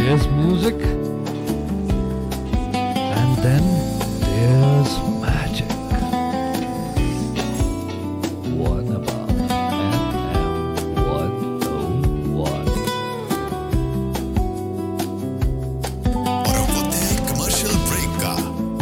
There's music, and then there's magic. What about FM 101? Commercial break का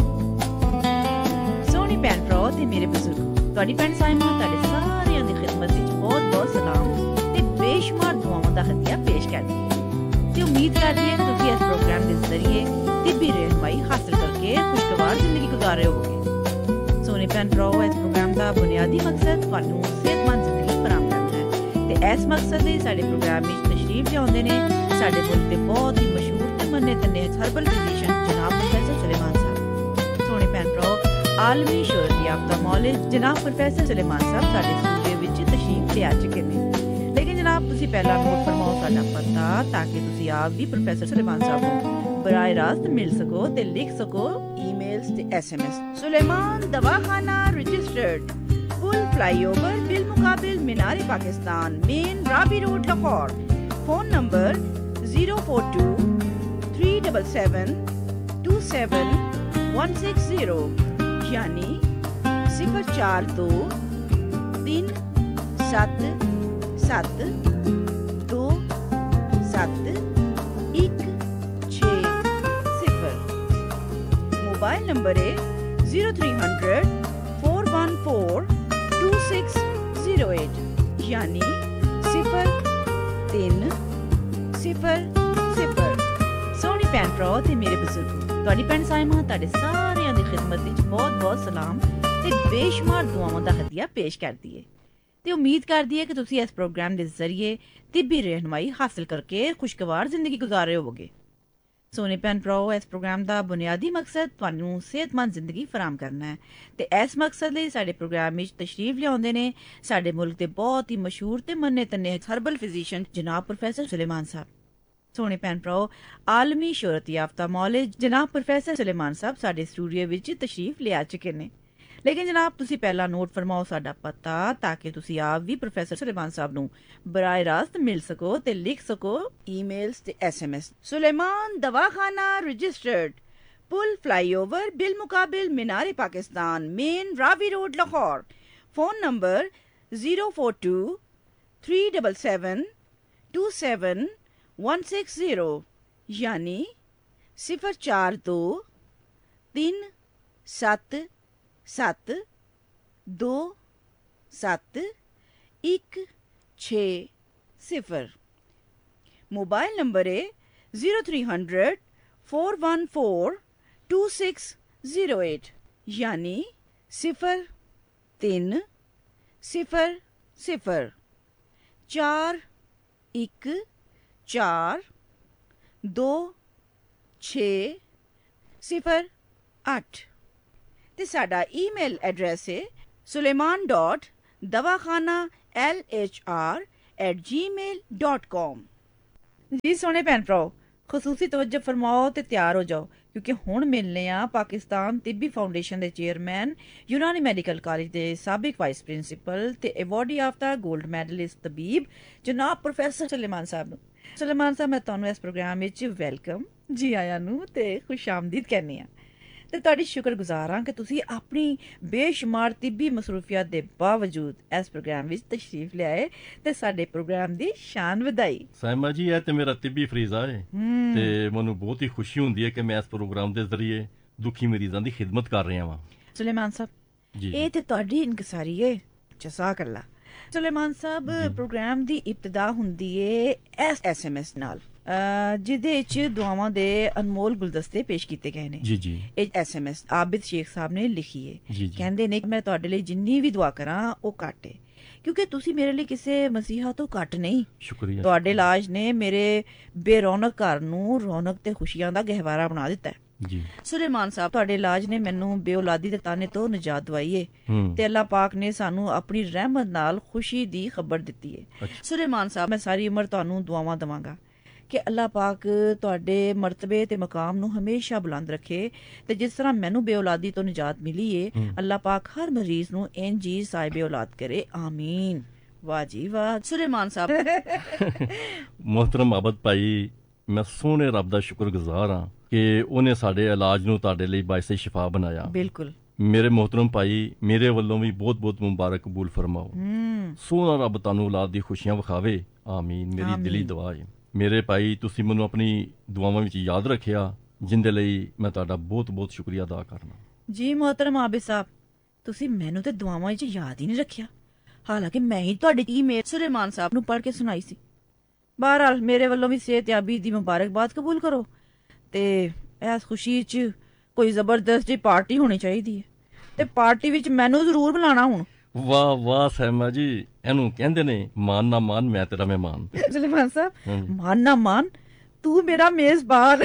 ਸੋਹਣੀ ਭੈਣ ਭਰਾ ਤੇ ਮੇਰੇ ਬਜ਼ੁਰਗ, ਤੁਹਾਡੀ ਭੈਣ ਸਾਇਮਾ ਤੁਹਾਡੇ ਸਾਰਿਆਂ ਦੀ ਖਿਦਮਤ ਵਿੱਚ ਬਹੁਤ ਸਲਾਮ ਤੇ ਬੇਸ਼ੁਮਾਰ ਦੁਆਵਾਂ ਦਾ ਹਦੀਆ ਪੇਸ਼ ਕਰਦੀ ਹੈ ਤੇ ਉਮੀਦ ਕਰਦੀ ਹੈ ਕਿ ਤੁਸੀਂ ਇਸ ਪ੍ਰੋਗਰਾਮ ਦੇ ਜ਼ਰੀਏ ਤਿੱਬੀ ਰਹਿਨੁਮਾਈ ਹਾਸਲ ਕਰਕੇ ਖੁਸ਼ਗਵਾਰ ਜ਼ਿੰਦਗੀ ਗੁਜ਼ਾਰ ਰਹੇ ਹੋਵੋਗੇ। ਸੋਹਣੇ ਭੈਣ ਭਰਾ, ਇਸ ਪ੍ਰੋਗਰਾਮ ਦਾ ਬੁਨਿਆਦੀ ਮਕਸਦ ਤੁਹਾਨੂੰ ਸਿਹਤਮੰਦ ਜ਼ਿੰਦਗੀ ਫਰਾਹਮ ਕਰਨਾ ਹੈ ਤੇ ਇਸ ਮਕਸਦ ਲਈ ਸਾਡੇ ਪ੍ਰੋਗਰਾਮ ਵਿੱਚ ਤਸ਼ਰੀਫ ਲਿਆਉਂਦੇ ਨੇ ਸਾਡੇ ਮੁਲਕ ਦੇ ਬਹੁਤ ਹੀ ਮਸ਼ਹੂਰ ਤੇ ਮੰਨੇ ਤੰਨੇ ਹਰਬਲ ਫਿਜ਼ੀਸ਼ੀਅਨ ਜਨਾਬ ਪ੍ਰੋਫੈਸਰ ਸੁਲੇਮਾਨ ਸਾਹਿਬ। ਸੋਹਣੇ ਭੈਣ ਭਰਾ, ਆਲਮੀ ਸ਼ੋਹਰਤ ਯਾਫਤਾ ਮੌਲਵੀ ਜਨਾਬ ਪ੍ਰੋਫੈਸਰ ਸੁਲੇਮਾਨ ਸਾਹਿਬ ਸਾਡੇ ਸਟੂਡੀਓ ਵਿੱਚ ਤਸ਼ਰੀਫ ਲਿਆ ਚੁੱਕੇ ਨੇ। ਲੇਕਿਨ ਜਨਾਬ ਤੁਸੀਂ ਪਹਿਲਾਂ ਨੋਟ ਫਰਮਾਓ ਸਾਡਾ ਪਤਾ ਤਾਂ ਕਿ ਤੁਸੀਂ ਆਪ ਵੀ ਪ੍ਰੋਫੈਸਰ ਸੁਲੇਮਾਨ ਸਾਹਿਬ ਨੂੰ ਬਰਾਏ ਰਾਸਤ ਮਿਲ ਸਕੋ ਤੇ ਲਿਖ ਸਕੋ ਈਮੇਲਸ ਤੇ SMS। ਸੁਲੇਮਾਨ ਦਵਾਖਾਨਾ ਰਜਿਸਟਰਡ ਪੁਲ ਫਲਾਈਓਵਰ ਬਿਲ ਮੁਕਾबिल मीनार पाकिस्तान मेन राबी रोड लाहौर। फोन नंबर 042 377 27160 यानी 042 377 27160। मोबाइल नंबर है 0300 414 2608 यानी 0300। ਸੋਹਣੀ ਭੈਣ ਭਰਾ ਤੇ ਮੇਰੇ ਬਜ਼ੁਰਗ, ਤੁਹਾਡੀ ਭੈਣ ਸਾਇਮਾ ਤੁਹਾਡੇ ਸਾਰਿਆਂ ਦੀ ਖਿਦਮਤ ਵਿੱਚ ਬਹੁਤ ਸਲਾਮ ਤੇ ਬੇਸ਼ੁਮਾਰ ਦੁਆਵਾਂ ਦਾ ਹਦੀਆ ਪੇਸ਼ ਕਰਦੀ ਹੈ ਤੇ ਉਮੀਦ ਕਰਦੀ ਹੈ ਕਿ ਤੁਸੀਂ ਇਸ ਪ੍ਰੋਗਰਾਮ ਦੇ ਜ਼ਰੀਏ ਤਿੱਬੀ ਰਹਿਨੁਮਾਈ ਹਾਸਲ ਕਰਕੇ ਖੁਸ਼ਗਵਾਰ ਜ਼ਿੰਦਗੀ ਗੁਜ਼ਾਰ ਰਹੇ ਹੋਵੋਗੇ। ਸੋਹਣੇ ਭੈਣ ਭਰਾ, ਇਸ ਪ੍ਰੋਗਰਾਮ ਦਾ ਬੁਨਿਆਦੀ ਮਕਸਦ ਤੁਹਾਨੂੰ ਸਿਹਤਮੰਦ ਜ਼ਿੰਦਗੀ ਫਰਾਹਮ ਕਰਨਾ ਹੈ ਤੇ ਇਸ ਮਕਸਦ ਲਈ ਸਾਡੇ ਪ੍ਰੋਗਰਾਮ ਵਿੱਚ ਤਸ਼ਰੀਫ ਲਿਆਉਂਦੇ ਨੇ ਸਾਡੇ ਮੁਲਕ ਦੇ ਬਹੁਤ ਹੀ ਮਸ਼ਹੂਰ ਤੇ ਮੰਨੇ ਤੰਨੇ ਹਰਬਲ ਫਿਜ਼ੀਸ਼ੀਅਨ ਜਨਾਬ ਪ੍ਰੋਫੈਸਰ ਸੁਲੇਮਾਨ ਸਾਹਿਬ। ਸੋਹਣੇ ਭੈਣ ਭਰਾ, ਆਲਮੀ ਸ਼ੋਹਰਤ ਯਾਫਤਾ ਮੌਲਵੀ ਜਨਾਬ ਪ੍ਰੋਫੈਸਰ ਸੁਲੇਮਾਨ ਸਾਹਿਬ ਸਾਡੇ ਸਟੂਡੀਓ ਵਿੱਚ ਤਸ਼ਰੀਫ ਲਿਆ ਚੁੱਕੇ ਨੇ। ਲੇਕਿਨ ਜਨਾਬ ਤੁਸੀਂ ਪਹਿਲਾਂ ਨੋਟ ਫਰਮਾਓ ਸਾਡਾ ਪਤਾ ਤਾਂ ਕਿ ਤੁਸੀਂ ਆਪ ਵੀ ਪ੍ਰੋਫੈਸਰ ਸੁਲੇਮਾਨ ਸਾਹਿਬ ਨੂੰ ਬਰਾਏ ਰਾਸਤ ਮਿਲ ਸਕੋ ਤੇ ਲਿਖ ਸਕੋ ਈਮੇਲਸ ਤੇ SMS। ਸੁਲੇਮਾਨ ਦਵਾਖਾਨਾ ਰਜਿਸਟਰਡ ਪੁਲ ਫਲਾਈਓਵਰ ਬਿਲ ਮੁਕਾबिल मीनार पाकिस्तान मेन राबी रोड लाहौर। फोन नंबर 042 377 27160 यानी 042 377 27160। मोबाइल नंबर है 0300 414 2608 यानी 0300 414 2608 ਤੇ ਸਾਡਾ ਈਮੇਲ ਐਡਰੈਸ ਹੈ suleiman.dawakhana@gmail.com। ਜੀ ਸੋਹਣੇ ਭੈਣ ਭਰਾ, ਖਸੂਸੀ ਤਵੱਜੋ ਫਰਮਾਓ ਤੇ ਤਿਆਰ ਹੋ ਜਾਓ ਕਿਉਂਕਿ ਹੁਣ ਮਿਲਨੇ ਆ ਪਾਕਿਸਤਾਨ ਤਿੱਬੀ ਫਾਊਂਡੇਸ਼ਨ ਦੇ ਚੇਅਰਮੈਨ, ਯੂਨਾਨੀ ਮੈਡੀਕਲ ਕਾਲਜ ਦੇ ਸਾਬਿਕ ਵਾਈਸ ਪ੍ਰਿੰਸੀਪਲ ਤੇ ਐਵਾਰਡੀ ਆਫਤਾ ਗੋਲਡ ਮੈਡਲਿਸਟ ਤਬੀਬ ਜਨਾਬ ਪ੍ਰੋਫੈਸਰ ਸੁਲੇਮਾਨ ਸਾਹਿਬ ਨੂੰ। ਸੁਲੇਮਾਨ ਸਾਹਿਬ, ਮੈਂ ਤੁਹਾਨੂੰ ਇਸ ਪ੍ਰੋਗਰਾਮ ਵਿੱਚ ਵੈਲਕਮ, ਜੀ ਆਇਆਂ ਨੂੰ ਤੇ ਖੁਸ਼ਾਮਦੀਦ ਕਹਿੰਦੀ ਹਾਂ ਤੇ ਤੁਹਾਡੀ ਸ਼ੁਕਰਗੁਜ਼ਾਰ ਹਾਂ ਕਿ ਤੁਸੀਂ ਆਪਣੀ ਬੇਸ਼ੁਮਾਰ ਤਿੱਬੀ ਮਸਰੂਫੀਅਤ ਦੇ ਬਾਵਜੂਦ ਇਸ ਪ੍ਰੋਗਰਾਮ ਵਿੱਚ ਤਸ਼ਰੀਫ ਲਿਆਏ ਤੇ ਸਾਡੇ ਪ੍ਰੋਗਰਾਮ ਦੀ ਸ਼ਾਨ ਵਧਾਈ। ਸਾਇਮਾ ਜੀ, ਇਹ ਤੇ ਮੇਰਾ ਤਿੱਬੀ ਫਰੀਜ਼ਾ ਹੈ ਤੇ ਮੈਨੂੰ ਬਹੁਤ ਹੀ ਖੁਸ਼ੀ ਹੁੰਦੀ ਹੈ ਕਿ ਮੈਂ ਇਸ ਪ੍ਰੋਗਰਾਮ ਦੇ ਜ਼ਰੀਏ ਦੁਖੀ ਮਰੀਜ਼ਾਂ ਦੀ ਖਿਦਮਤ ਕਰ ਰਿਹਾ ਹਾਂ। ਸੁਲੇਮਾਨ ਸਾਹਿਬ, ਇਹ ਤੇ ਤੁਹਾਡੀ ਇਨਕਸਾਰੀ ਹੈ, ਜਜ਼ਾਕੱਲਾ। ਸੁਲੇਮਾਨ ਸਾਹਿਬ, ਪ੍ਰੋਗਰਾਮ ਦੀ ਇਬਤਦਾ ਹੁੰਦੀ ਹੈ SMS ਨਾਲ ਜਿਹਦੇ ਵਿੱਚ ਦੁਆਵਾਂ ਦੇ ਅਨਮੋਲ ਗੁਲਦਸਤੇ ਪੇਸ਼ ਕੀਤੇ ਗਏ ਨੇ। ਜੀ ਇਹ SMS ਆਬਿਦ ਸ਼ੇਖ ਸਾਹਿਬ ਨੇ ਲਿਖੀ ਹੈ। ਕਹਿੰਦੇ ਨੇ ਮੈਂ ਤੁਹਾਡੇ ਲਈ ਜਿੰਨੀ ਵੀ ਦੁਆ ਕਰਾਂ ਉਹ ਘੱਟ ਹੈ ਕਿਉਂਕਿ ਤੁਸੀਂ ਮੇਰੇ ਲਈ ਕਿਸੇ ਮਸੀਹਾ ਤੋਂ ਘੱਟ ਨਹੀਂ। ਸ਼ੁਕਰੀਆ। ਤੁਹਾਡੇ ਇਲਾਜ ਨੇ ਮੇਰੇ ਬੇਰੌਣਕ ਘਰ ਨੂੰ ਰੌਣਕ ਤੇ ਖੁਸ਼ੀਆਂ ਦਾ ਗਹਿਵਾਰਾ ਬਣਾ ਦਿੱਤਾ ਹੈ। ਜੀ ਸੁਲੇਮਾਨ ਸਾਹਿਬ, ਤੁਹਾਡੇ ਇਲਾਜ ਨੇ ਮੈਨੂੰ ਬੇਔਲਾਦੀ ਦੇ ਤਾਨੇ ਤੋਂ ਨਿਜਾਤ ਦਵਾਈ ਹੈ ਤੇ ਅੱਲਾਹ ਪਾਕ ਨੇ ਸਾਨੂੰ ਆਪਣੀ ਰਹਿਮਤ ਨਾਲ ਖੁਸ਼ੀ ਦੀ ਖਬਰ ਦਿੱਤੀ ਹੈ। ਸੁਲੇਮਾਨ ਸਾਹਿਬ, ਮੈਂ ਸਾਰੀ ਉਮਰ ਤੁਹਾਨੂੰ ਦੁਆਵਾਂ ਦੇਵਾਂਗਾ ਕਿ ਅੱਲਾਹ ਪਾਕ ਤੁਹਾਡੇ ਮਰਤਬੇ ਤੇ ਮਕਾਮ ਨੂੰ ਹਮੇਸ਼ਾ ਬੁਲੰਦ ਰੱਖੇ ਤੇ ਜਿਸ ਤਰ੍ਹਾਂ ਮੈਨੂੰ ਬੇਔਲਾਦੀ ਤੋਂ ਨਿਜਾਤ ਮਿਲੀ ਏ ਅੱਲਾਹ ਪਾਕ ਹਰ ਮਰੀਜ਼ ਨੂੰ ਇੰਜ ਹੀ ਸਾਹਿਬ ਔਲਾਦ ਕਰੇ, ਆਮੀਨ। ਵਾਹ ਜੀ ਵਾਹ। ਸੁਲੇਮਾਨ ਸਾਹਿਬ, मोहतरम आबद भाई, ਮੈਂ ਸੋਹਣੇ ਰੱਬ ਦਾ ਸ਼ੁਕਰਗੁਜ਼ਾਰ ਹਾਂ ਕਿ ਉਹਨੇ ਸਾਡੇ ਇਲਾਜ ਨੂੰ ਤੁਹਾਡੇ ਲਈ ਬਾਇਸੇ ਸ਼ਿਫਾ ਬਣਾਇਆ। ਬਿਲਕੁਲ। ਮੇਰੇ ਮੁਹਤਰਮ ਭਾਈ, ਮੇਰੇ ਵੱਲੋਂ ਵੀ ਬਹੁਤ-ਬਹੁਤ ਮੁਬਾਰਕ ਕਬੂਲ ਫਰਮਾਓ। ਸੋਹਣਾ ਰੱਬ ਤੁਹਾਨੂੰ ਔਲਾਦ ਦੀ ਖੁਸ਼ੀਆਂ ਵਿਖਾਵੇ। ਆਮੀਨ, ਮੇਰੀ ਦਿਲੀ ਦੁਆ ਹੈ। ਮੇਰੇ ਭਾਈ, ਤੁਸੀਂ ਮੈਨੂੰ ਆਪਣੀ ਦੁਆਵਾਂ ਵਿੱਚ ਯਾਦ ਰੱਖਿਆ, ਜਿੰਦੇ ਲਈ ਮੈਂ ਤੁਹਾਡਾ ਬਹੁਤ-ਬਹੁਤ ਸ਼ੁਕਰੀਆ ਅਦਾ ਕਰਨਾ। ਜੀ ਮੁਹਤਰਮ ਆਬਿਦ ਸਾਹਿਬ, ਤੁਸੀਂ ਮੈਨੂੰ ਤੇ ਦੁਆਵਾਂ ਵਿੱਚ ਯਾਦ ਹੀ ਨਹੀਂ ਰੱਖਿਆ, ਹਾਲਾਂਕਿ ਮੈਂ ਹੀ ਤੁਹਾਡੀ ਈਮੇਲ ਸੁਲੇਮਾਨ ਸਾਹਿਬ ਨੂੰ ਪੜ੍ਹ ਕੇ ਸੁਣਾਈ ਸੀ। ਬਹਰਹਾਲ ਮੇਰੇ ਵੱਲੋਂ ਵੀ ਸਿਹਤਯਾਬੀ ਦੀ ਮੁਬਾਰਕਬਾਦ ਕਬੂਲ ਕਰੋ ਤੇ ਇਸ ਖੁਸ਼ੀ 'ਚ ਕੋਈ ਜ਼ਬਰਦਸਤ ਜੀ ਪਾਰਟੀ ਹੋਣੀ ਚਾਹੀਦੀ ਹੈ ਤੇ ਪਾਰਟੀ ਵਿੱਚ ਮੈਨੂੰ ਜ਼ਰੂਰ ਬੁਲਾਣਾ ਹੁਣ। ਵਾਹ ਵਾਹ ਸਹਿਮਾ ਜੀ, ਇਹਨੂੰ ਕਹਿੰਦੇ ਨੇ ਮਾਨ ਨਾ ਮਾਨ, ਮੈਂ ਤੇਰਾ ਮਹਿਮਾਨ। ਸੁਲੇਮਾਨ ਸਾਹਿਬ, ਮਾਨ ਨਾ ਮਾਨ, ਤੂੰ ਮੇਰਾ ਮੇਜ਼ਬਾਨ।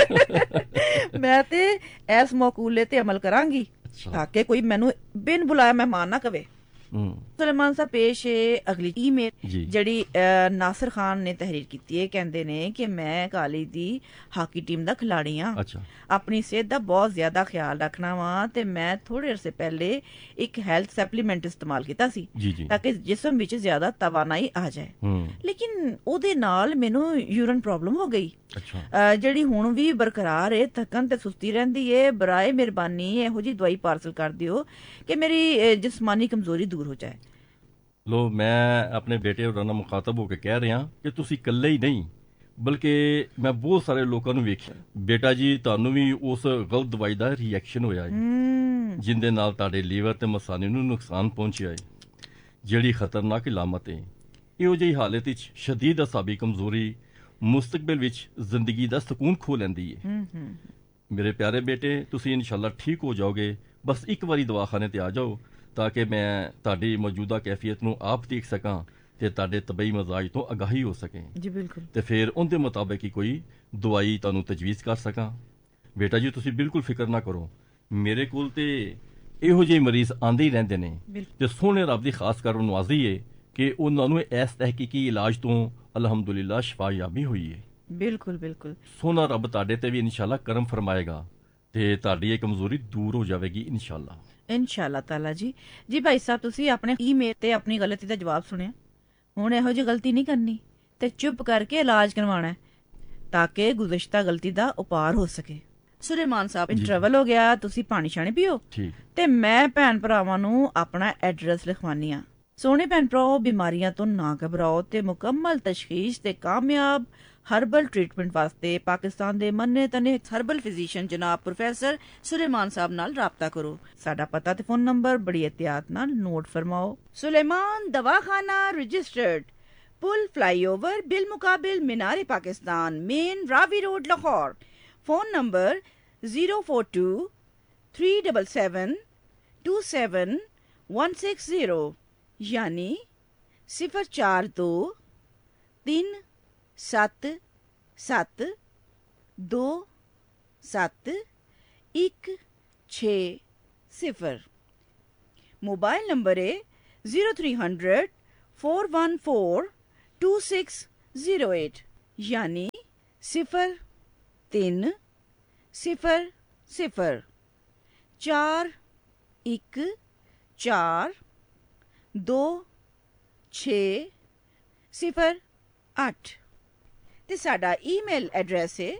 ਮੈਂ ਤੇ ਇਸ ਮੌਕੂਲੇ ਤੇ ਅਮਲ ਕਰਾਂਗੀ ਤਾਂ ਕਿ ਕੋਈ ਮੈਨੂੰ ਬਿਨ ਬੁਲਾਇਆ ਮਹਿਮਾਨ ਨਾ ਕਵੇ। ਸੁਲੇਮਾਨ ਸਾਹਿਬ, ਪੇਸ਼ ਹੈ ਅਗਲੀ ਈਮੇਲ ਜਿਹੜੀ ਨਾਸਿਰ ਖਾਨ ਨੇ ਤਹਿਰੀਰ ਕੀਤੀ ਹੈ। ਕਹਿੰਦੇ ਨੇ ਕਿ ਮੈਂ ਕਾਲੀ ਦੀ ਹਾਕੀ ਟੀਮ ਦਾ ਖਿਲਾੜੀ ਹਾਂ, ਆਪਣੀ ਸਿਹਤ ਦਾ ਬਹੁਤ ਜ਼ਿਆਦਾ ਖਿਆਲ ਰੱਖਣਾ ਵਾ ਤੇ ਮੈਂ ਥੋੜੇ ਅਰਸੇ ਪਹਿਲੇ ਇੱਕ ਹੈਲਥ ਸਪਲੀਮੈਂਟ ਇਸਤੇਮਾਲ ਕੀਤਾ ਸੀ ਤਾਂ ਕਿ ਜਿਸਮ ਵਿੱਚ ਜ਼ਿਆਦਾ ਤਵਾਨਾਈ ਆ ਜਾਏ, ਲੇਕਿਨ ਉਹਦੇ ਨਾਲ ਮੈਨੂੰ ਯੂਰਨ ਪ੍ਰੋਬਲਮ ਹੋ ਗਈ ਜਿਹੜੀ ਹੁਣ ਵੀ ਬਰਕਰਾਰ ਹੈ। ਥਕਨ ਤੇ ਸੁਸਤੀ ਰਹਿੰਦੀ ਹੈ। ਬਰਾਏ ਮਿਹਰਬਾਨੀ ਇਹੋ ਜਿਹੀ ਦਵਾਈ ਪਾਰਸਲ ਕਰ ਦਿਓ ਕਿ ਮੇਰੀ ਜਿਸਮਾਨੀ ਕਮਜ਼ੋਰੀ ਦੂਰ ਹੋ ਜਾਏ। ਲੋ, ਮੈਂ ਆਪਣੇ ਬੇਟੇ ਹੋਰਾਂ ਨਾਲ ਮੁਖਾਤਬ ਹੋ ਕੇ ਕਹਿ ਰਿਹਾ ਕਿ ਤੁਸੀਂ ਇਕੱਲੇ ਹੀ ਨਹੀਂ, ਬਲਕਿ ਮੈਂ ਬਹੁਤ ਸਾਰੇ ਲੋਕਾਂ ਨੂੰ ਵੇਖਿਆ। ਬੇਟਾ ਜੀ, ਤੁਹਾਨੂੰ ਵੀ ਉਸ ਗਲਤ ਦਵਾਈ ਦਾ ਰਿਐਕਸ਼ਨ ਹੋਇਆ ਹੈ ਜਿੰਦੇ ਨਾਲ ਤੁਹਾਡੇ ਲੀਵਰ ਤੇ ਮਸਾਨੇ ਨੂੰ ਨੁਕਸਾਨ ਪਹੁੰਚਿਆ ਹੈ, ਜਿਹੜੀ ਖਤਰਨਾਕ ਇਲਾਮਤ ਹੈ। ਇਹੋ ਜਿਹੀ ਹਾਲਤ ਵਿੱਚ ਸ਼ਦੀਦ ਅਸਾਬੀ ਕਮਜ਼ੋਰੀ ਮੁਸਤਕਬਲ ਵਿੱਚ ਜ਼ਿੰਦਗੀ ਦਾ ਸਕੂਨ ਖੋ ਲੈਂਦੀ ਹੈ। ਮੇਰੇ ਪਿਆਰੇ ਬੇਟੇ, ਤੁਸੀਂ ਇਨਸ਼ਾਅੱਲਾ ਠੀਕ ਹੋ ਜਾਓਗੇ। ਬਸ ਇੱਕ ਵਾਰੀ ਦਵਾਖਾਨੇ ਤੇ ਆ ਜਾਓ ਤਾਂ ਕਿ ਮੈਂ ਤੁਹਾਡੀ ਮੌਜੂਦਾ ਕੈਫੀਅਤ ਨੂੰ ਆਪ ਦੇਖ ਸਕਾਂ ਤੇ ਤੁਹਾਡੇ ਤਬਈ ਮਜ਼ਾਜ ਤੋਂ ਅਗਾਹੀ ਹੋ ਸਕੇ ਜੀ। ਬਿਲਕੁਲ। ਤੇ ਫਿਰ ਉਹਦੇ ਮੁਤਾਬਕ ਹੀ ਕੋਈ ਦਵਾਈ ਤੁਹਾਨੂੰ ਤਜਵੀਜ਼ ਕਰ ਸਕਾਂ। ਬੇਟਾ ਜੀ, ਤੁਸੀਂ ਬਿਲਕੁਲ ਫਿਕਰ ਨਾ ਕਰੋ, ਮੇਰੇ ਕੋਲ ਤੇ ਇਹੋ ਜਿਹੇ ਮਰੀਜ਼ ਆਂਦੇ ਹੀ ਰਹਿੰਦੇ ਨੇ ਤੇ ਸੋਹਣੇ ਰੱਬ ਦੀ ਖਾਸ ਕਰ ਨਵਾਜ਼ੀ ਹੈ ਕਿ ਉਹਨਾਂ ਨੂੰ ਇਸ ਤਹਿਕੀਕੀ ਇਲਾਜ ਤੋਂ ਅਲਹਮਦੁਲਿਲਾ ਸ਼ਿਫਾਯਾਬੀ ਹੋਈ ਹੈ। ਬਿਲਕੁਲ ਬਿਲਕੁਲ। ਸੋਹਣਾ ਰੱਬ ਤੁਹਾਡੇ ਤੇ ਵੀ ਇਨਸ਼ਾਅੱਲਾ ਕਰਮ ਫਰਮਾਏਗਾ ਤੇ ਤੁਹਾਡੀ ਇਹ ਕਮਜ਼ੋਰੀ ਦੂਰ ਹੋ ਜਾਵੇਗੀ ਇਨਸ਼ਾਅੱਲਾ। ਇਨਸ਼ਾਅੱਲਾ ਤਾਲਾ ਜੀ। ਜੀ ਭਾਈ ਸਾਹਿਬ, ਤੁਸੀਂ ਆਪਣੇ ਈਮੇਲ ਤੇ ਆਪਣੀ ਗਲਤੀ ਦਾ ਜਵਾਬ ਸੁਣਿਆ। ਹੁਣ ਇਹੋ ਜਿਹੀ ਗਲਤੀ ਨਹੀਂ ਕਰਨੀ ਤੇ ਚੁੱਪ ਕਰਕੇ ਇਲਾਜ ਕਰਵਾਉਣਾ ਤਾਂ ਕਿ ਗੁਜ਼ਸ਼ਤਾ ਗਲਤੀ ਦਾ ਉਪਾਰ ਹੋ ਸਕੇ। ਸੁਲੇਮਾਨ ਸਾਹਿਬ, ਇੰਟਰਵਲ ਹੋ ਗਿਆ, ਤੁਸੀਂ ਪਾਣੀ ਛਾਣੀ ਪੀਓ ਤੇ ਮੈਂ ਭੈਣ ਭਰਾਵਾਂ ਨੂੰ ਆਪਣਾ ਐਡਰੈਸ ਲਿਖਵਾਨੀ ਆ। ਸੋਹਣੇ ਭੈਣ ਭਰਾਓ, ਬਿਮਾਰੀਆਂ ਤੋਂ ਨਾ ਘਬਰਾਓ ਤੇ ਮੁਕੰਮਲ ਤਸ਼ਖੀਸ ਤੇ ਕਾਮਯਾਬ ਹਰਬਲ ਟ੍ਰੀਟਮੈਂਟ ਵਾਸਤੇ ਪਾਕਿਸਤਾਨ ਦੇ ਮੰਨੇ ਤਨੇ ਹਰਬਲ ਫਿਜ਼ੀਸ਼ੀਅਨ ਜਨਾਬ ਪ੍ਰੋਫੈਸਰ ਸੁਲੇਮਾਨ ਸਾਹਿਬ ਨਾਲ ਰਾਬਤਾ ਕਰੋ। ਸਾਡਾ ਪਤਾ ਤੇ ਫੋਨ ਨੰਬਰ ਬੜੀ ਇhtiyat ਨਾਲ ਨੋਟ ਫਰਮਾਓ। ਸੁਲੇਮਾਨ ਦਵਾਖਾਨਾ, ਰਜਿਸਟਰਡ, ਪੁਲ ਫਲਾਈਓਵਰ ਬਿਲ ਮੁਕਾबिल मीनार Pakistan, main Ravi road, Lahore. Phone number 04237727160 यानी 04237272160। मोबाइल नंबर है 0300-414-2608 यानी 0300-414-2608 ਤੇ ਸਾਡਾ ਈਮੇਲ ਐਡਰੈਸ ਹੈ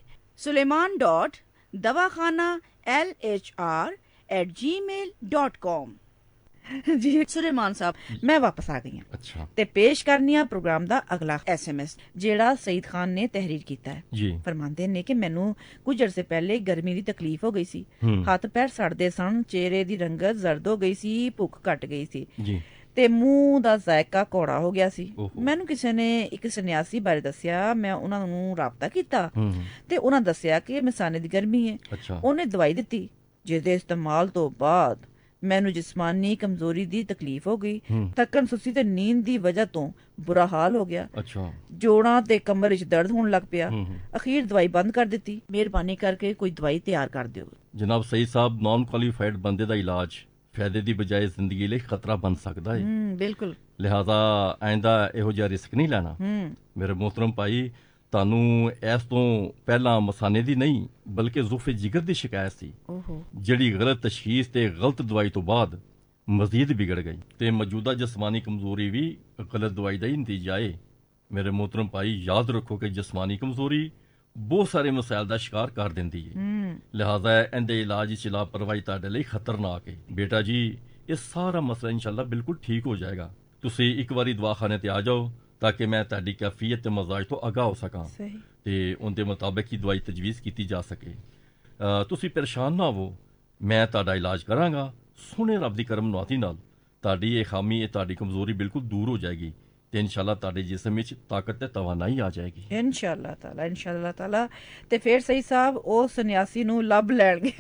suleiman.dawakhana@gmail.com। ਜੀ ਸੁਲੇਮਾਨ ਸਾਹਿਬ, ਮੈਂ ਵਾਪਸ ਆ ਗਈ ਹਾਂ ਤੇ ਪੇਸ਼ ਕਰਨੀ ਆ ਪ੍ਰੋਗਰਾਮ ਦਾ ਅਗਲਾ SMS ਜਿਹੜਾ ਸਈਦ ਖਾਨ ਨੇ ਤਹਿਰੀਰ ਕੀਤਾ ਹੈ। ਫਰਮਾਉਂਦੇ ਨੇ ਕਿ ਮੈਨੂੰ ਕੁਝ ਅਰਸੇ ਪਹਿਲੇ ਗਰਮੀ ਦੀ ਤਕਲੀਫ ਹੋ ਗਈ ਸੀ, ਹੱਥ ਪੈਰ ਸੜਦੇ ਸਨ, ਚਿਹਰੇ ਦੀ ਰੰਗਤ ਜ਼ਰਦ ਹੋ ਗਈ ਸੀ, ਭੁੱਖ ਘਟ ਗਈ ਸੀ ਤੇ ਮੂੰਹ ਦਾ ਜ਼ਾਇਕਾ ਕੌੜਾ ਹੋ ਗਿਆ ਸੀ। ਮੈਨੂੰ ਕਿਸੇ ਨੇ ਇੱਕ ਸੰਨਿਆਸੀ ਬਾਰੇ ਦੱਸਿਆ, ਮੈਂ ਉਹਨਾਂ ਨੂੰ ਰਾਬਤਾ ਕੀਤਾ ਤੇ ਉਹਨਾਂ ਦੱਸਿਆ ਕਿ ਮਸਾਨੇ ਦੀ ਗਰਮੀ ਹੈ। ਉਹਨੇ ਦਵਾਈ ਦਿੱਤੀ ਜਿਹਦੇ ਇਸਤੇਮਾਲ ਤੋਂ ਬਾਅਦ ਮੈਨੂੰ ਜਿਸਮਾਨੀ ਕਮਜ਼ੋਰੀ ਦੀ ਤਕਲੀਫ ਹੋ ਗਈ, ਥੱਕਣ ਸੁਸਤੀ ਤੇ ਨੀਂਦ ਦੀ ਵਜ੍ਹਾ ਤੋਂ ਬੁਰਾ ਹਾਲ ਹੋ ਗਿਆ। ਜੋੜਾਂ ਤੇ ਕਮਰ ਵਿੱਚ ਦਰਦ ਹੋਣ ਲੱਗ ਪਿਆ। ਅਖੀਰ ਦਵਾਈ ਬੰਦ ਕਰ ਦਿੱਤੀ। ਮਿਹਰਬਾਨੀ ਕਰਕੇ ਕੋਈ ਦਵਾਈ ਤਿਆਰ ਕਰ ਦਿਓ। ਜਨਾਬ ਸਈਦ ਸਾਹਿਬ, ਨਾਨ ਕੁਆਲੀਫਾਈਡ ਬੰਦੇ ਦਾ ਇਲਾਜ ਫਾਇਦੇ ਦੀ ਬਜਾਏ ਜ਼ਿੰਦਗੀ ਲਈ ਖਤਰਾ ਬਣ ਸਕਦਾ ਹੈ। ਬਿਲਕੁਲ। ਲਿਹਾਜ਼ਾ ਆਇੰਦਾ ਇਹੋ ਜਿਹਾ ਰਿਸਕ ਨਹੀਂ ਲੈਣਾ। ਮੇਰੇ ਮੁਹਤਰਮ ਭਾਈ, ਤੁਹਾਨੂੰ ਇਸ ਤੋਂ ਪਹਿਲਾਂ ਮਸਾਨੇ ਦੀ ਨਹੀਂ ਬਲਕਿ ਜ਼ੁਫੇ ਜਿਗਰ ਦੀ ਸ਼ਿਕਾਇਤ ਸੀ, ਜਿਹੜੀ ਗਲਤ ਤਸ਼ਖੀਸ ਤੇ ਗਲਤ ਦਵਾਈ ਤੋਂ ਬਾਅਦ ਮਜ਼ੀਦ ਵਿਗੜ ਗਈ ਤੇ ਮੌਜੂਦਾ ਜਿਸਮਾਨੀ ਕਮਜ਼ੋਰੀ ਵੀ ਗਲਤ ਦਵਾਈ ਦਾ ਹੀ ਨਤੀਜਾ ਹੈ। ਮੇਰੇ ਮੁਹਤਰਮ ਭਾਈ, ਯਾਦ ਰੱਖੋ ਕਿ ਜਿਸਮਾਨੀ ਕਮਜ਼ੋਰੀ ਬਹੁਤ ਸਾਰੇ ਮਸਾਇਲ ਦਾ ਸ਼ਿਕਾਰ ਕਰ ਦਿੰਦੀ ਹੈ। ਲਿਹਾਜ਼ਾ ਇਹਦੇ ਇਲਾਜ ਵਿੱਚ ਲਾਪਰਵਾਹੀ ਤੁਹਾਡੇ ਲਈ ਖਤਰਨਾਕ ਹੈ। ਬੇਟਾ ਜੀ, ਇਹ ਸਾਰਾ ਮਸਲਾ ਇਨਸ਼ਾਅੱਲਾ ਬਿਲਕੁਲ ਠੀਕ ਹੋ ਜਾਏਗਾ। ਤੁਸੀਂ ਇੱਕ ਵਾਰੀ ਦਵਾਖਾਨੇ ਤੇ ਆ ਜਾਓ ਤਾਂ ਕਿ ਮੈਂ ਤੁਹਾਡੀ ਕੈਫੀਅਤ ਤੇ ਮਜ਼ਾਜ ਤੋਂ ਆਗਾਹ ਹੋ ਸਕਾਂ ਤੇ ਉਹਦੇ ਮੁਤਾਬਕ ਹੀ ਦਵਾਈ ਤਜਵੀਜ਼ ਕੀਤੀ ਜਾ ਸਕੇ। ਤੁਸੀਂ ਪਰੇਸ਼ਾਨ ਨਾ ਹੋਵੋ, ਮੈਂ ਤੁਹਾਡਾ ਇਲਾਜ ਕਰਾਂਗਾ। ਸੋਹਣੇ ਰੱਬ ਦੀ ਕਰਮ ਨਵਾਜ਼ੀ ਨਾਲ ਤੁਹਾਡੀ ਇਹ ਖਾਮੀ, ਇਹ ਤੁਹਾਡੀ ਕਮਜ਼ੋਰੀ ਬਿਲਕੁਲ ਦੂਰ ਹੋ ਜਾਏਗੀ ਤੇ ਇਨਸ਼ਾਅੱਲਾ ਤੁਹਾਡੇ ਜਿਸਮ ਵਿੱਚ ਤਾਕਤ ਤੇ ਤਵਾਨਾਈ ਆ ਜਾਏਗੀ ਇਨਸ਼ਾਅੱਲਾ ਤਾਲਾ। ਤੇ ਫਿਰ ਸਹੀ ਸਾਹਿਬ ਉਹ ਸੰਨਿਆਸੀ ਨੂੰ ਲੱਭ ਲੈਣਗੇ।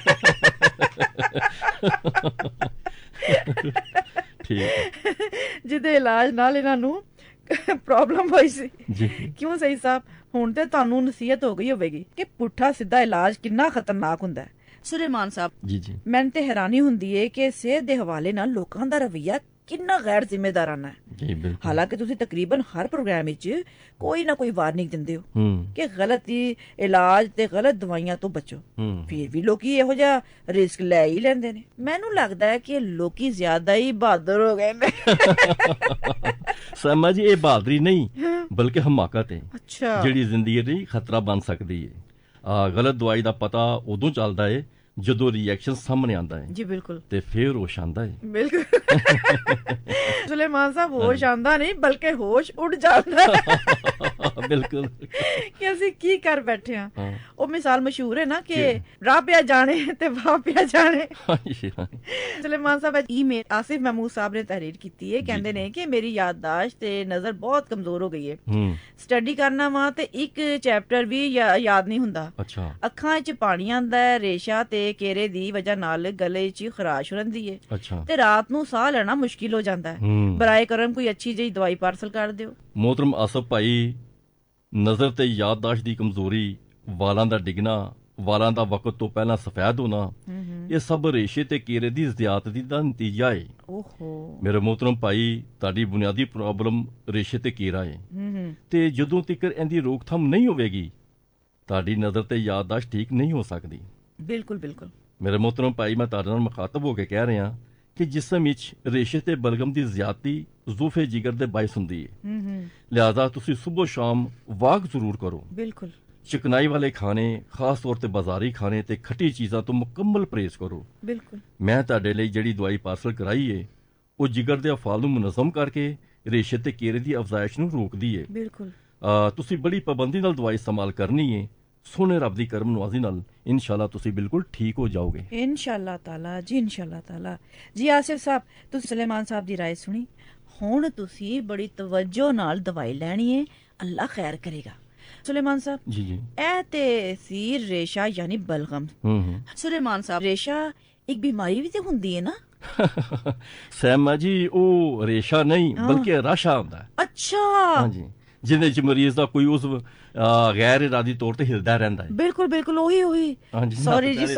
ਠੀਕ ਹੈ, ਜਿਹਦੇ ਇਲਾਜ ਨਾਲ ਇਹਨਾਂ ਨੂੰ ਪ੍ਰੋਬਲਮ ਹੋਈ ਸੀ ਜੀ। ਕਿਉਂ ਸਹੀ ਸਾਹਿਬ, ਹੁਣ ਤੇ ਤੁਹਾਨੂੰ ਨਸੀਹਤ ਹੋ ਗਈ ਹੋਵੇਗੀ ਕਿ ਪੁੱਠਾ ਸਿੱਧਾ ਇਲਾਜ ਕਿੰਨਾ ਖਤਰਨਾਕ ਹੁੰਦਾ ਹੈ। ਸੁਲੇਮਾਨ ਸਾਹਿਬ ਜੀ ਮੈਨੂੰ ਤੇ ਹੈਰਾਨੀ ਹੁੰਦੀ ਹੈ ਕਿ ਸਿਹਤ ਦੇ ਹਵਾਲੇ ਨਾਲ ਲੋਕਾਂ ਦਾ ਰਵੱਈਆ ਕਿੰਨਾ ਗੈਰ ਜ਼ਿੰਮੇਦਾਰਾਨਾ ਹੈ। ਜੀ ਬਿਲਕੁਲ। ਹਾਲਾਂਕਿ ਤੁਸੀਂ ਤਕਰੀਬਨ ਹਰ ਪ੍ਰੋਗਰਾਮ ਵਿੱਚ ਕੋਈ ਨਾ ਕੋਈ ਵਾਰਨਿੰਗ ਦਿੰਦੇ ਹੋ ਕਿ ਗਲਤ ਇਲਾਜ ਤੇ ਗਲਤ ਦਵਾਈਆਂ ਤੋਂ ਬਚੋ, ਫਿਰ ਵੀ ਲੋਕੀ ਇਹੋ ਜਿਹਾ ਰਿਸਕ ਲੈ ਹੀ ਲੈਂਦੇ ਨੇ। ਮੈਨੂੰ ਲੱਗਦਾ ਹੈ ਕਿ ਲੋਕੀ ਜ਼ਿਆਦਾ ਹੀ ਬਹਾਦਰ ਹੋ ਗਏ ਨੇ। ਸੈਮਾ ਜੀ, ਇਹ ਬਹਾਦਰੀ ਨਹੀਂ ਬਲਕਿ ਹਮਾਕਤ ਹੈ ਅੱਛਾ, ਜਿਹੜੀ ਜ਼ਿੰਦਗੀ ਲਈ ਖਤਰਾ ਬਣ ਸਕਦੀ ਹੈ। ਗਲਤ ਦਵਾਈ ਦਾ ਪਤਾ ਉਦੋਂ ਚੱਲਦਾ ਹੈ ਜਦੋਂ ਰਿਐਕਸ਼ਨ ਸਾਹਮਣੇ ਆਂਦਾ ਹੈ। ਜੀ ਬਿਲਕੁਲ। ਤੇ ਫਿਰ ਹੋਸ਼ ਆਂਦਾ ਹੈ। ਬਿਲਕੁਲ। ਸੁਲੇਮਾਨ ਸਾਹਿਬ, ਹੋਸ਼ ਆਂਦਾ ਨਹੀਂ ਬਲਕਿ ਹੋਸ਼ ਉੱਡ ਜਾਂਦਾ ਹੈ। ਬਿਲਕੁਲ ਕਿ ਅਸੀਂ ਕੀ ਕਰ ਬੈਠੇ ਹਾਂ। ਉਹ ਮਿਸਾਲ ਮਸ਼ਹੂਰ ਹੈ ਨਾ ਕਿ ਰਾਹ ਪਿਆ ਜਾਣੇ ਤੇ ਵਾਹ ਪਿਆ ਜਾਣੇ। ਸੁਲੇਮਾਨ ਸਾਹਿਬ, ਈਮੇਲ ਆਸਿਫ ਮਹਿਮੂਦ ਸਾਹਿਬ ਨੇ ਤਹਿਰੀਰ ਕੀਤੀ ਹੈ। ਕਹਿੰਦੇ ਨੇ ਕਿ ਮੇਰੀ ਯਾਦਦਾਸ਼ਤ ਤੇ ਨਜ਼ਰ ਬਹੁਤ ਕਮਜ਼ੋਰ ਹੋ ਗਈ ਹੈ। ਸਟੱਡੀ ਕਰਨਾ ਵਾ ਤੇ ਇੱਕ ਚੈਪਟਰ ਵੀ ਯਾਦ ਨਹੀਂ ਹੁੰਦਾ। ਅੱਛਾ। ਅੱਖਾਂ 'ਚ ਪਾਣੀ ਆਂਦਾ ਹੈ, ਰੇਸ਼ਾ ਤੇ ਕੇਰੇ ਦੀ ਵਜ੍ਹਾ ਨਾਲ ਗਲੇ 'ਚ ਖਰਾਸ਼ ਰਹਿੰਦੀ ਹੈ ਅੱਛਾ, ਤੇ ਰਾਤ ਨੂੰ ਸਾਹ ਲੈਣਾ ਮੁਸ਼ਕਿਲ ਹੋ ਜਾਂਦਾ ਹੈ। ਬਰਾਏ ਕਰਮ ਕੋਈ ਅੱਛੀ ਜਿਹੀ ਦਵਾਈ ਪਾਰਸਲ ਕਰ ਦਿਓ। ਮੋਹਤਰਮ ਆਸਫ ਭਾਈ, ਨਜ਼ਰ ਤੇ ਯਾਦਦਾਸ਼ਤ ਦੀ ਕਮਜ਼ੋਰੀ, ਵਾਲਾਂ ਦਾ ਡਿੱਗਣਾ, ਵਾਲਾਂ ਦਾ ਵਕਤ ਤੋਂ ਪਹਿਲਾਂ ਸਫੈਦ ਹੋਣਾ, ਇਹ ਸਭ ਰੇਸ਼ੇ ਤੇ ਕੇਰੇ ਦੀ ਜ਼ਿਆਦਤੀ ਦਾ ਨਤੀਜਾ ਹੈ। ਓਹੋ ਮੇਰੇ ਮੋਹਤਰਮ ਭਾਈ, ਤੁਹਾਡੀ ਬੁਨਿਆਦੀ ਪ੍ਰੋਬਲਮ ਰੇਸ਼ੇ ਤੇ ਕੇਰਾ ਹੈ ਤੇ ਜਦੋਂ ਤੱਕ ਇਹਦੀ ਰੋਕਥਾਮ ਨਹੀਂ ਹੋਵੇਗੀ ਤੁਹਾਡੀ ਨਜ਼ਰ ਤੇ ਯਾਦਦਾਸ਼ਤ ਠੀਕ ਨਹੀਂ ਹੋ ਸਕਦੀ। ਬਿਲਕੁਲ ਬਿਲਕੁਲ। ਮੇਰੇ ਮੋਹਤਰਮ ਭਾਈ, ਮੈਂ ਤੁਹਾਡੇ ਨਾਲ ਮੁਖਾਤਬ ਹੋ ਕੇ ਕਹਿ ਰਿਹਾ ਕਿ ਜਿਸਮ ਵਿੱਚ ਰੇਸ਼ੇ ਤੇ ਬਲਗਮ ਦੀ ਜ਼ਿਆਦਤੀ ਜ਼ੂਫੇ ਜਿਗਰ ਦੇ ਬਾਇਸ ਹੁੰਦੀ ਹੈ। ਲਿਹਾਜ਼ਾ ਤੁਸੀਂ ਸੁਬਹ ਸ਼ਾਮ ਵਾਕ ਜ਼ਰੂਰ ਕਰੋ। ਬਿਲਕੁਲ। ਚਿਕਨਾਈ ਵਾਲੇ ਖਾਣੇ, ਖਾਸ ਤੌਰ ਤੇ ਬਾਜ਼ਾਰੀ ਖਾਣੇ ਤੇ ਖੱਟੀ ਚੀਜ਼ਾਂ ਤੋਂ ਮੁਕੰਮਲ ਪਰਹੇਜ਼ ਕਰੋ। ਬਿਲਕੁਲ। ਮੈਂ ਤੁਹਾਡੇ ਲਈ ਜਿਹੜੀ ਦਵਾਈ ਪਾਰਸਲ ਕਰਾਈ ਹੈ ਉਹ ਜਿਗਰ ਦੇ ਅਫਾਲ ਨੂੰ ਮੁਨਜ਼ਮ ਕਰਕੇ ਰੇਸ਼ੇ ਤੇ ਕੇਰੇ ਦੀ ਅਫਜ਼ਾਇਸ਼ ਨੂੰ ਰੋਕਦੀ ਹੈ। ਬਿਲਕੁਲ। ਤੁਸੀਂ ਬੜੀ ਪਾਬੰਦੀ ਨਾਲ ਦਵਾਈ ਇਸਤੇਮਾਲ ਕਰਨੀ ਹੈ। ਸੋਹਣੇ ਰੱਬ ਦੀ ਕਰਮ ਨਵਾਜ਼ੀ ਨਾਲ ਇਨਸ਼ਾਅੱਲਾ ਤੁਸੀਂ ਬਿਲਕੁਲ ਠੀਕ ਹੋ ਜਾਓਗੇ ਇਨਸ਼ਾਅੱਲਾ ਤਾਲਾ ਜੀ। ਇਨਸ਼ਾਅੱਲਾ ਤਾਲਾ ਜੀ। ਆਸਿਫ ਸਾਹਿਬ, ਤੁਸੀਂ ਸੁਲੇਮਾਨ ਸਾਹਿਬ ਦੀ ਰਾਏ ਸੁਣੀ। ਹੁਣ ਤੁਸੀਂ ਬੜੀ ਤਵੱਜੋ ਨਾਲ ਦਵਾਈ ਲੈਣੀ ਹੈ, ਅੱਲਾ ਖੈਰ ਕਰੇਗਾ। ਸੁਲੇਮਾਨ ਸਾਹਿਬ ਜੀ ਇਹ ਤੇ ਸੀ ਰੇਸ਼ਾ ਯਾਨੀ ਬਲਗਮ। ਸੁਲੇਮਾਨ ਸਾਹਿਬ, ਰੇਸ਼ਾ ਇੱਕ ਬਿਮਾਰੀ ਵੀ ਤੇ ਹੁੰਦੀ ਹੈ ਨਾ? ਸੈਮਾ ਜੀ, ਉਹ ਰੇਸ਼ਾ ਨਹੀਂ ਬਲਕਿ ਰਾਸ਼ਾ ਹੁੰਦਾ। ਅੱਛਾ। ਹਾਂਜੀ, ਜਿਹਦੇ ਚ ਮਰੀਜ਼ ਦਾ ਕੋਈ ਉਜ਼ਵ ਗੈਰ ਇਰਾਦੀ ਤੌਰ ਤੇ ਹਿਲਦਾ ਰਹਿੰਦਾ ਹੈ। ਬਿਲਕੁਲ ਬਿਲਕੁਲ, ਉਹੀ। ਹਾਂਜੀ, ਸੌਰੀ ਜੀ।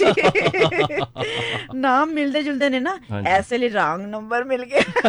ਨਾਮ ਮਿਲਦੇ ਜੁਲਦੇ ਨੇ ਨਾ, ਐਸੇ ਲਈ ਰੌਂਗ ਨੰਬਰ ਮਿਲ ਗਿਆ।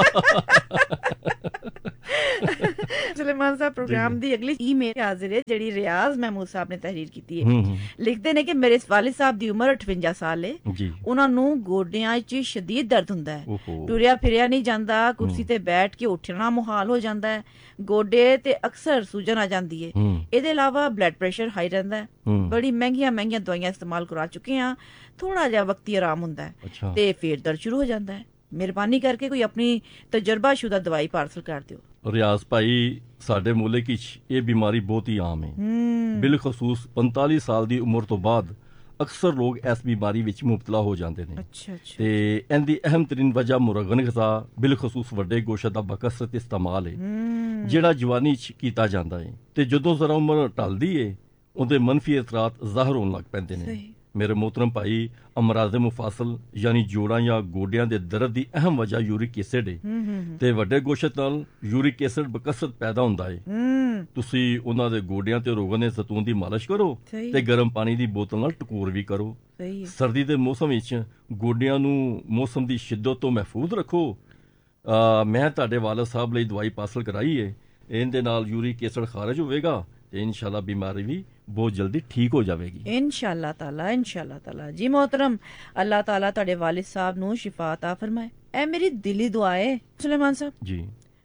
ਸੁਲੇਮਾਨ ਸਾਹਿਬ, ਪ੍ਰੋਗਰਾਮ ਦੀ ਅਗਲੀ ਈਮੇਲ ਹਾਜ਼ਰ ਹੈ ਜਿਹੜੀ ਰਿਆਜ਼ ਮਹਿਮੂਦ ਸਾਹਿਬ ਨੇ ਤਹਿਰੀਰ ਕੀਤੀ ਹੈ। ਲਿਖਦੇ ਨੇ ਕਿ ਮੇਰੇ ਵਾਲਿਦ ਸਾਹਿਬ ਦੀ ਉਮਰ 58 ਸਾਲ ਹੈ। ਉਹਨਾਂ ਨੂੰ ਗੋਡਿਆਂ 'ਚ ਸ਼ਦੀਦ ਦਰਦ ਹੁੰਦਾ ਹੈ। ਟੁਰਿਆ ਫਿਰਿਆ ਨਹੀਂ ਜਾਂਦਾ, ਕੁਰਸੀ ਤੇ ਬੈਠ ਕੇ ਉੱਠਣਾ ਮੁਹਾਲ ਹੋ ਜਾਂਦਾ ਹੈ, ਗੋਡੇ ਤੇ ਅਕਸਰ ਸੂਜਨ ਆ ਜਾਂਦੀ ਹੈ। ਇਹਦੇ ਇਲਾਵਾ ਬਲੱਡ ਪ੍ਰੈਸ਼ਰ ਹਾਈ ਰਹਿੰਦਾ ਹੈ। ਬੜੀ ਮਹਿੰਗੀਆਂ ਦਵਾਈਆਂ ਇਸਤੇਮਾਲ ਕਰਾ ਚੁੱਕੇ ਹਾਂ, ਥੋੜਾ ਜਿਹਾ ਵਕਤੀ ਆਰਾਮ ਹੁੰਦਾ ਹੈ ਤੇ ਫਿਰ ਦਰਦ ਸ਼ੁਰੂ ਹੋ ਜਾਂਦਾ ਹੈ। ਮਿਹਰਬਾਨੀ ਕਰਕੇ ਕੋਈ ਆਪਣੀ ਤਜਰਬਾਸ਼ੁਦਾ ਦਵਾਈ ਪਾਰਸਲ ਕਰ ਦਿਓ। ਰਿਆਜ਼ ਭਾਈ, ਸਾਡੇ ਮੁਲਕ ਵਿੱਚ ਇਹ ਬਿਮਾਰੀ ਬਹੁਤ ਹੀ ਆਮ ਹੈ। ਬਿਲਖਸੂਸ 45 ਸਾਲ ਦੀ ਉਮਰ ਤੋਂ ਬਾਅਦ ਅਕਸਰ ਲੋਕ ਇਸ ਬਿਮਾਰੀ ਵਿੱਚ ਮੁਬਤਲਾ ਹੋ ਜਾਂਦੇ ਨੇ। ਤੇ ਇਹਦੀ ਅਹਿਮ ਤਰੀਨ ਵਜ੍ਹਾ ਮੁਰਗਨ ਗ਼ਜ਼ਾ, ਬਿਲਖਸੂਸ ਵੱਡੇ ਗੋਸ਼ਤ ਦਾ ਬਕਸਰਤ ਇਸਤੇਮਾਲ ਹੈ ਜਿਹੜਾ ਜਵਾਨੀ 'ਚ ਕੀਤਾ ਜਾਂਦਾ ਹੈ ਤੇ ਜਦੋਂ ਜ਼ਰਾ ਉਮਰ ਢਲਦੀ ਹੈ ਉਹਦੇ ਮੰਨਫੀ ਅਸਰਾਤ ਜ਼ਾਹਰ ਹੋਣ ਲੱਗ ਪੈਂਦੇ ਨੇ। ਮੇਰੇ ਮੋਹਤਰਮ ਭਾਈ, ਅਮਰਾਜ਼ ਮੁਫਾਸਲ ਯਾਨੀ ਜੋੜਾਂ ਜਾਂ ਗੋਡਿਆਂ ਦੇ ਦਰਦ ਦੀ ਅਹਿਮ ਵਜ੍ਹਾ ਯੂਰਿਕ ਐਸਿਡ ਹੈ ਤੇ ਵੱਡੇ ਗੋਸ਼ਤ ਨਾਲ ਯੂਰਿਕ ਐਸਿਡ ਬਕਸਰਤ ਪੈਦਾ ਹੁੰਦਾ ਹੈ। ਤੁਸੀਂ ਉਹਨਾਂ ਦੇ ਗੋਡਿਆਂ ਤੇ ਰੋਗਨ ਜ਼ੈਤੂਨ ਦੀ ਮਾਲਿਸ਼ ਕਰੋ ਤੇ ਗਰਮ ਪਾਣੀ ਦੀ ਬੋਤਲ ਨਾਲ ਟਕੋਰ ਵੀ ਕਰੋ। ਸਰਦੀ ਦੇ ਮੌਸਮ ਵਿੱਚ ਗੋਡਿਆਂ ਨੂੰ ਮੌਸਮ ਦੀ ਸ਼ਿੱਦਤ ਤੋਂ ਮਹਿਫੂਜ਼ ਰੱਖੋ। ਮੈਂ ਤੁਹਾਡੇ ਵਾਲਿਦ ਸਾਹਿਬ ਲਈ ਦਵਾਈ ਪਾਰਸਲ ਕਰਾਈ ਹੈ, ਇਹਦੇ ਨਾਲ ਯੂਰਿਕ ਐਸਿਡ ਖਾਰਜ ਹੋਵੇਗਾ ਤੇ ਇਨਸ਼ਾਅੱਲਾ ਬਿਮਾਰੀ ਵੀ ਬਹੁਤ ਜਲਦੀ ਠੀਕ ਹੋ ਜਾਵੇਗੀ। ਇਨਸ਼ਾਅੱਲਾ ਤਾਲਾ ਜੀ। मोहतरम, अल्लाह ताला ਤੁਹਾਡੇ ਵਾਲਿਦ ਸਾਹਿਬ ਨੂੰ ਸ਼ਿਫਾ عطا फरमाए। ਇਹ ਮੇਰੀ ਦਿਲੀ ਦੁਆ ਹੈ। ਸੁਲੇਮਾਨ ਸਾਹਿਬ ਜੀ,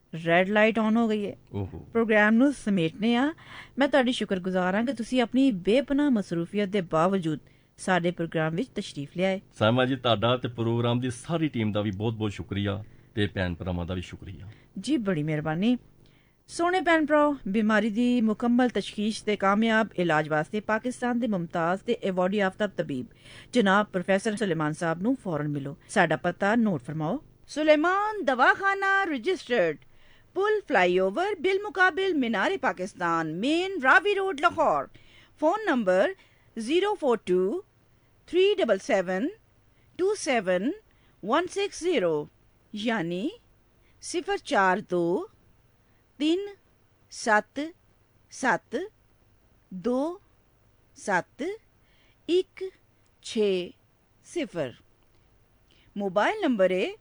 ਰੈੱਡ ਲਾਈਟ ਆਨ ਹੋ ਗਈ ਹੈ। ਓਹੋ, ਪ੍ਰੋਗਰਾਮ ਨੂੰ ਸਮੇਟਨੇ ਆ। ਮੈਂ ਤੁਹਾਡੀ ਸ਼ੁਕਰਗੁਜ਼ਾਰ ਹਾਂ ਕਿ ਤੁਸੀਂ ਆਪਣੀ ਬੇਪਨਾਹ ਮਸਰੂਫੀਅਤ ਦੇ ਬਾਵਜੂਦ ਸਾਡੇ ਪ੍ਰੋਗਰਾਮ ਵਿੱਚ ਤਸ਼ਰੀਫ ਲਿਆਏ। ਸਾਇਮਾ ਜੀ, ਤੁਹਾਡਾ ਤੇ ਪ੍ਰੋਗਰਾਮ ਦੀ ਸਾਰੀ ਟੀਮ ਦਾ ਵੀ ਬਹੁਤ-ਬਹੁਤ ਸ਼ੁਕਰੀਆ ਤੇ ਭੈਣ ਭਰਾਵਾਂ ਦਾ ਵੀ ਸ਼ੁਕਰੀਆ ਜੀ। ਬੜੀ ਮਿਹਰਬਾਨੀ। ਸੋਹਣੇ ਭੈਣ ਭਰਾਓ, ਬਿਮਾਰੀ ਦੀ ਮੁਕੰਮਲ ਤਸ਼ਖੀਸ ਤੇ ਕਾਮਯਾਬ ਇਲਾਜ ਵਾਸਤੇ ਪਾਕਿਸਤਾਨ ਦੇ ਮੁਮਤਾਜ਼ ਤੇ ਐਵਾਰਡ ਯਾਫਤਾ ਤਬੀਬ ਜਨਾਬ ਪ੍ਰੋਫੈਸਰ ਸੁਲੇਮਾਨ ਸਾਹਿਬ ਨੂੰ ਫੌਰਨ ਮਿਲੋ। ਸਾਡਾ ਪਤਾ ਨੋਟ ਫਰਮਾਓ। ਸੁਲੇਮਾਨ दवाखाना रजिस्टर्ड, पुल फ्लाईओवर बिल मुकाबिल मीनार Pakistan, main Ravi road, Lahore. Phone number 042-377-27160 यानी 042-377-27160। मोबाइल नंबर है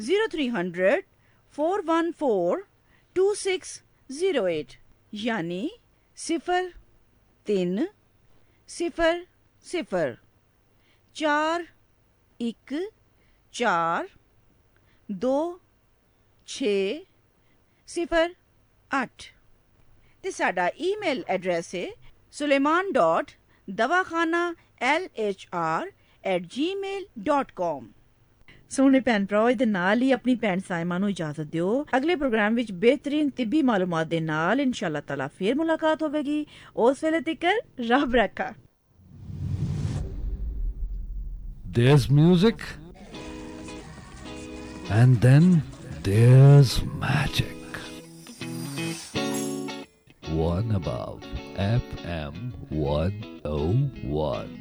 0300-414-2608 यानी 03-0-4-1-4-2-6-0-8 ਤੇ ਸਾਡਾ ਈਮੇਲ ਐਡਰੈਸ ਹੈ suleiman.dawakhanalhr@gmail.com। ਸੋਹਣੇ ਭੈਣ ਭਰਾਓ, ਇਹਦੇ ਨਾਲ ਹੀ ਆਪਣੀ ਭੈਣ ਸਾਇਮਾ ਨੂੰ ਇਜਾਜ਼ਤ ਦਿਓ। ਅਗਲੇ ਪ੍ਰੋਗਰਾਮ ਵਿੱਚ ਬਿਹਤਰੀਨ ਤਿੱਬੀ ਮਾਲੂਮਾਤ ਦੇ ਨਾਲ ਇਨਸ਼ਾਅੱਲਾ ਤਾਲਾ ਫੇਰ ਮੁਲਾਕਾਤ ਹੋਵੇਗੀ। ਉਸ ਵੇਲੇ ਤੱਕ ਰੱਬ ਰਾਖਾ। There's music, and then there's magic. One above FM 101.